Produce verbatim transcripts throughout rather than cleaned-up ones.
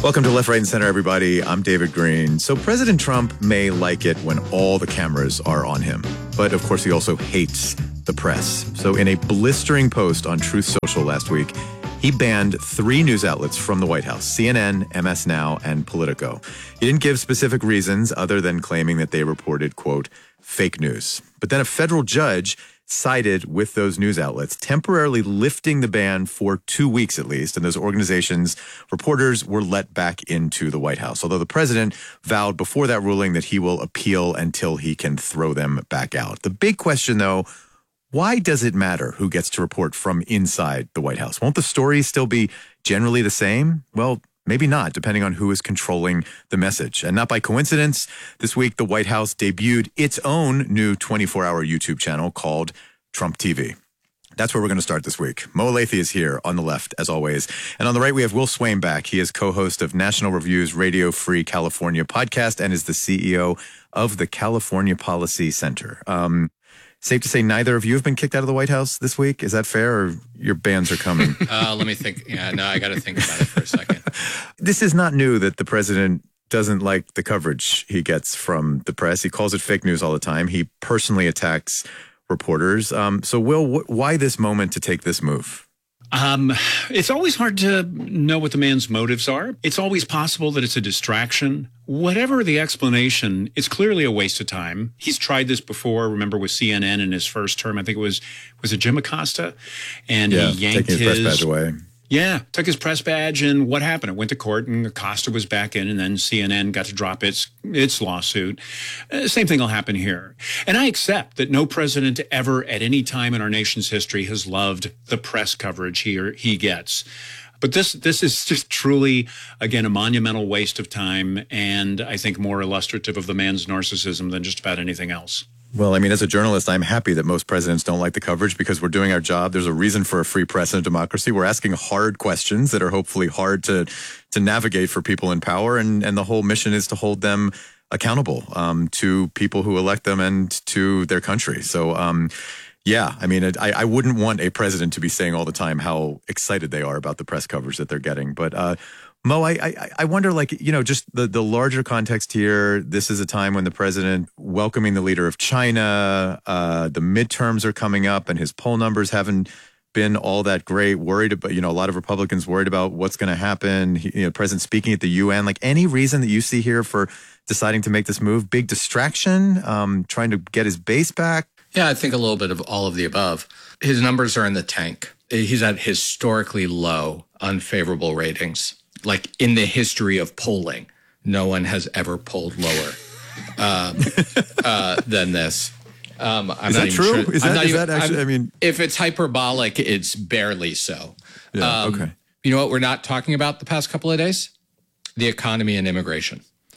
Welcome to Left, Right, and Center, everybody. I'm David Green. So President Trump may like it when all the cameras are on him. But of course, he also hates the press. So in a blistering post on Truth Social last week, he banned three news outlets from the White House: C N N, M S Now, and Politico. He didn't give specific reasons other than claiming that they reported, quote, fake news. But then a federal judge sided with those news outlets, temporarily lifting the ban for two weeks at least. And those organizations' reporters were let back into the White House, although the president vowed before that ruling that he will appeal until he can throw them back out. The big question, though, why does it matter who gets to report from inside the White House? Won't the stories still be generally the same? Well, maybe not, depending on who is controlling the message. And not by coincidence, this week the White House debuted its own new twenty-four hour YouTube channel called Trump T V. That's where we're going to start this week. Mo Elleithee is here on the left, as always. And on the right, we have Will Swain back. He is co-host of National Review's Radio Free California podcast and is the C E O of the California Policy Center. Um, Safe to say neither of you have been kicked out of the White House this week? Is that fair, or your bans are coming? uh, let me think. Yeah, no, I got to think about it for a second. This is not new that the president doesn't like the coverage he gets from the press. He calls it fake news all the time. He personally attacks reporters. Um, so, Will, wh- why this moment to take this move? Um, it's always hard to know what the man's motives are. It's always possible that it's a distraction. Whatever the explanation, it's clearly a waste of time. He's tried this before. Remember with C N N in his first term, I think it was, was it Jim Acosta? And yeah, he yanked taking his, his press badge away. Yeah, took his press badge, and what happened? It went to court, and Acosta was back in, and then C N N got to drop its its lawsuit. Uh, same thing will happen here. And I accept that no president ever at any time in our nation's history has loved the press coverage he, or he gets. But this this is just truly, again, a monumental waste of time, and I think more illustrative of the man's narcissism than just about anything else. Well, I mean, as a journalist, I'm happy that most presidents don't like the coverage because we're doing our job. There's a reason for a free press and a democracy. We're asking hard questions that are hopefully hard to to navigate for people in power. And, and the whole mission is to hold them accountable um, to people who elect them and to their country. So, um, yeah, I mean, I, I wouldn't want a president to be saying all the time how excited they are about the press coverage that they're getting. But uh Mo, I, I I wonder, like, you know, just the, the larger context here. This is a time when the president welcoming the leader of China. Uh, the midterms are coming up, and his poll numbers haven't been all that great. Worried about, you know, a lot of Republicans worried about what's going to happen. He, you know, president speaking at the U N. Like, any reason that you see here for deciding to make this move? Big distraction. Um, trying to get his base back. Yeah, I think a little bit of all of the above. His numbers are in the tank. He's at historically low, unfavorable ratings. Like, in the history of polling, no one has ever polled lower um, uh, than this. Um, I'm is not that even true? Sure. Is, that, is even, that actually, I'm, I mean... If it's hyperbolic, it's barely so. Yeah, um, okay. You know what we're not talking about the past couple of days? The economy and immigration.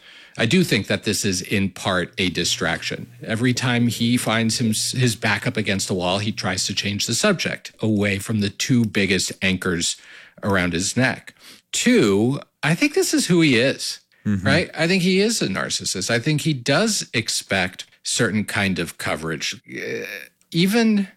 I do think that this is in part a distraction. Every time he finds him, his back up against a wall, he tries to change the subject away from the two biggest anchors around his neck. Two, I think this is who he is, mm-hmm. right? I think he is a narcissist. I think he does expect certain kind of coverage. Uh, even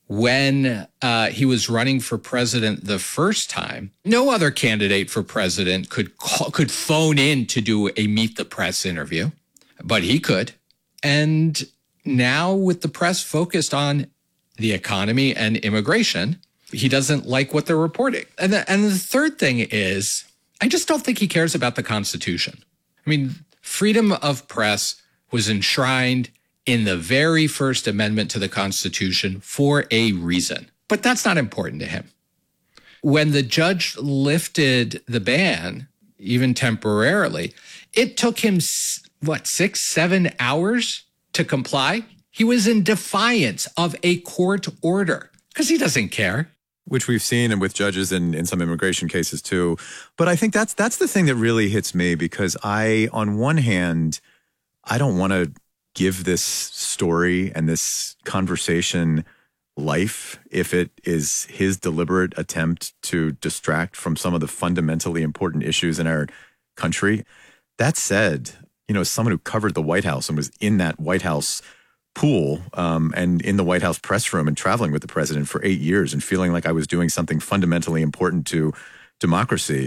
when uh, he was running for president the first time, no other candidate for president could call, could phone in to do a meet the press interview, but he could. And now with the press focused on the economy and immigration, he doesn't like what they're reporting. And the, and the third thing is, I just don't think he cares about the Constitution. I mean, freedom of press was enshrined in the very first amendment to the Constitution for a reason. But that's not important to him. When the judge lifted the ban, even temporarily, it took him, what, six, seven hours to comply? He was in defiance of a court order because he doesn't care. Which we've seen and with judges in, in some immigration cases too. But I think that's that's the thing that really hits me, because I, on one hand, I don't want to give this story and this conversation life if it is his deliberate attempt to distract from some of the fundamentally important issues in our country. That said, you know, as someone who covered the White House and was in that White House pool um, and in the White House press room and traveling with the president for eight years and feeling like I was doing something fundamentally important to democracy,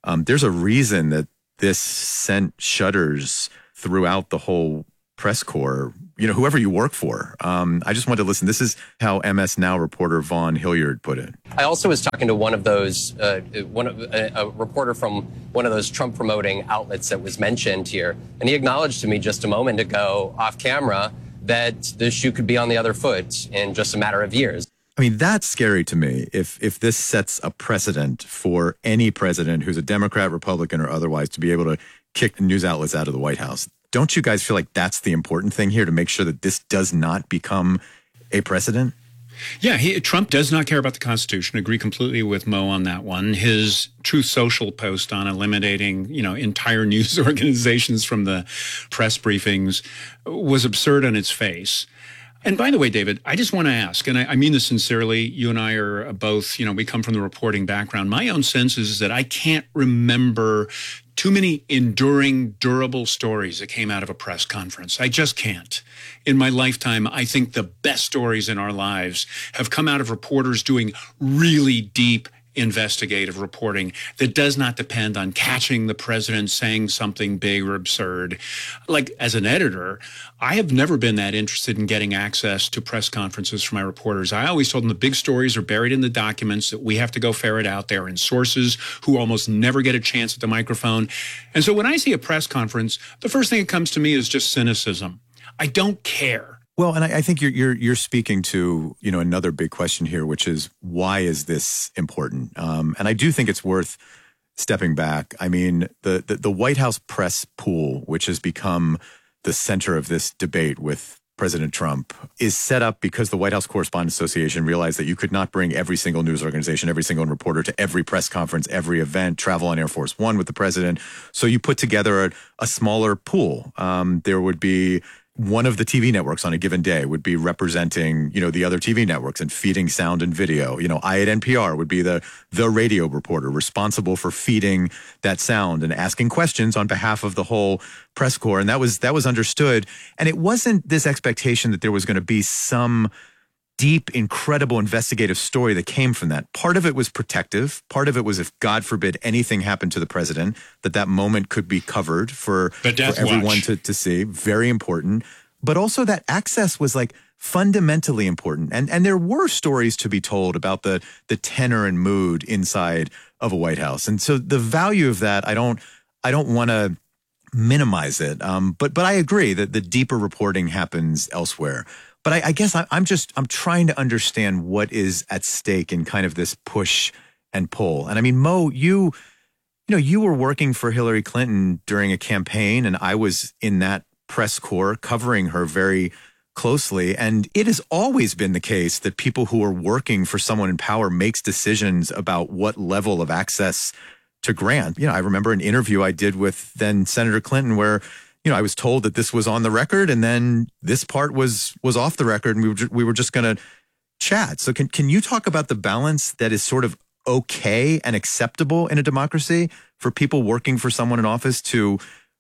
Um, there's a reason that this sent shudders throughout the whole press corps, you know, whoever you work for. Um, I just wanted to listen. This is how M S Now reporter Vaughn Hilliard put it. I also was talking to one of those, uh, one of a, a reporter from one of those Trump promoting outlets that was mentioned here. And he acknowledged to me just a moment ago off camera that the shoe could be on the other foot in just a matter of years. I mean, that's scary to me. If if this sets a precedent for any president who's a Democrat, Republican, or otherwise to be able to kick news outlets out of the White House, don't you guys feel like that's the important thing here, to make sure that this does not become a precedent? Yeah, he, Trump does not care about the Constitution. Agree completely with Mo on that one. His Truth Social post on eliminating, you know, entire news organizations from the press briefings was absurd on its face. And by the way, David, I just want to ask, and I, I mean this sincerely, you and I are both, you know, we come from the reporting background. My own sense is that I can't remember too many enduring, durable stories that came out of a press conference. I just can't. In my lifetime, I think the best stories in our lives have come out of reporters doing really deep investigative reporting that does not depend on catching the president saying something big or absurd. Like, as an editor, I have never been that interested in getting access to press conferences for my reporters. I always told them the big stories are buried in the documents that we have to go ferret out. They're in sources who almost never get a chance at the microphone. And so when I see a press conference, the first thing that comes to me is just cynicism. I don't care. Well, and I, I think you're you're you're speaking to, you know, another big question here, which is, why is this important? Um, and I do think it's worth stepping back. I mean, the, the the White House press pool, which has become the center of this debate with President Trump, is set up because the White House Correspondents Association realized that you could not bring every single news organization, every single reporter to every press conference, every event, travel on Air Force One with the president. So you put together a, a smaller pool. Um, there would be one of the T V networks on a given day would be representing, you know, the other T V networks and feeding sound and video. You know, I at N P R would be the the radio reporter responsible for feeding that sound and asking questions on behalf of the whole press corps. And that was that was understood. And it wasn't this expectation that there was going to be some deep, incredible investigative story that came from that. Part of it was protective. Part of it was, if God forbid anything happened to the president, that that moment could be covered for, for everyone to, to see. Very important. But also that access was like fundamentally important. And and there were stories to be told about the the tenor and mood inside of a White House. And so the value of that, I don't I don't want to minimize it. Um, but but I agree that the deeper reporting happens elsewhere. But I, I guess I, I'm just, I'm trying to understand what is at stake in kind of this push and pull. And I mean, Mo, you, you know, you were working for Hillary Clinton during a campaign, and I was in that press corps covering her very closely. And it has always been the case that people who are working for someone in power makes decisions about what level of access to grant. You know, I remember an interview I did with then Senator Clinton where, you know, I was told that this was on the record, and then this part was was off the record, and we were ju- we were just going to chat. So can can you talk about the balance that is sort of okay and acceptable in a democracy for people working for someone in office to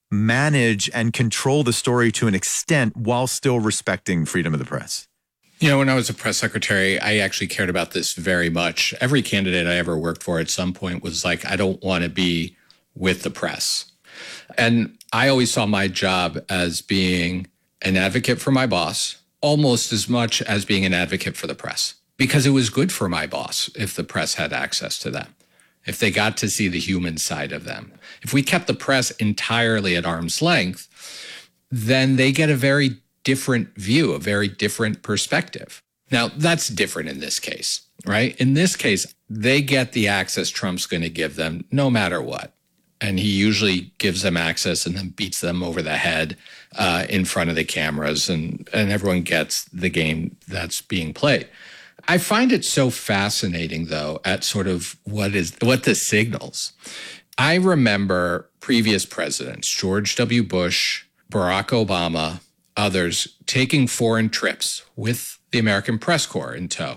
manage and control the story to an extent while still respecting freedom of the press? You know, when I was a press secretary, I actually cared about this very much. Every candidate I ever worked for at some point was like, I don't want to be with the press. And I always saw my job as being an advocate for my boss, almost as much as being an advocate for the press, because it was good for my boss if the press had access to them, if they got to see the human side of them. If we kept the press entirely at arm's length, then they get a very different view, a very different perspective. Now, that's different in this case, right? In this case, they get the access Trump's going to give them no matter what. And he usually gives them access and then beats them over the head uh, in front of the cameras, and, and everyone gets the game that's being played. I find it so fascinating, though, at sort of what is what this signals. I remember previous presidents, George W. Bush, Barack Obama, others, taking foreign trips with the American Press Corps in tow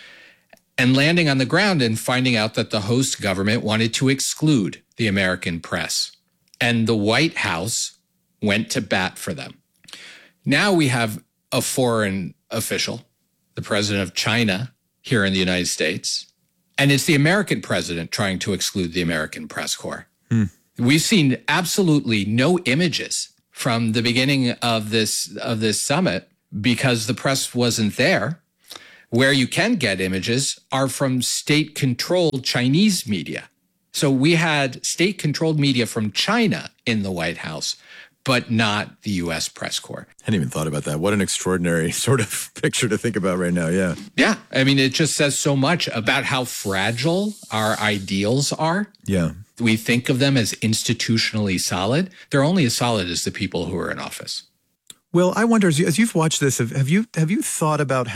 and landing on the ground and finding out that the host government wanted to exclude the American press. And the White House went to bat for them. Now we have a foreign official, the president of China, here in the United States, and it's the American president trying to exclude the American press corps. Hmm. We've seen absolutely no images from the beginning of this of this summit because the press wasn't there. Where you can get images are from state-controlled Chinese media. So we had state-controlled media from China in the White House, but not the U S press corps. I hadn't even thought about that. What an extraordinary sort of picture to think about right now. Yeah. Yeah. I mean, it just says so much about how fragile our ideals are. Yeah. We think of them as institutionally solid. They're only as solid as the people who are in office. Well, I wonder, as, you, as you've watched this, have, have you have you thought about